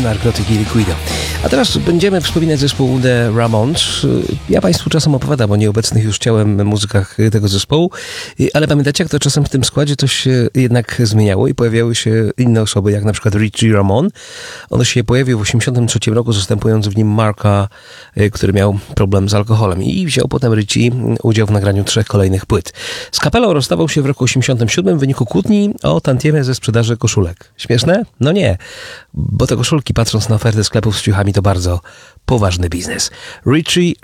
Narcotic i Liquido. A teraz będziemy wspominać zespół The Ramones. Ja Państwu czasem opowiadam o nieobecnych już ciałem muzykach tego zespołu, ale pamiętacie, jak to czasem w tym składzie coś się jednak zmieniało i pojawiały się inne osoby, jak na przykład Richie Ramone. On się pojawił w 1983 roku, zastępując w nim Marka, który miał problem z alkoholem, i wziął potem Richie udział w nagraniu 3 kolejnych płyt. Z kapelą rozstawał się w roku 1987 w wyniku kłótni o tantiemę ze sprzedaży koszulek. Śmieszne? No nie, bo te koszulki, patrząc na ofertę sklepów z ciuchami, to bardzo poważny biznes. Richie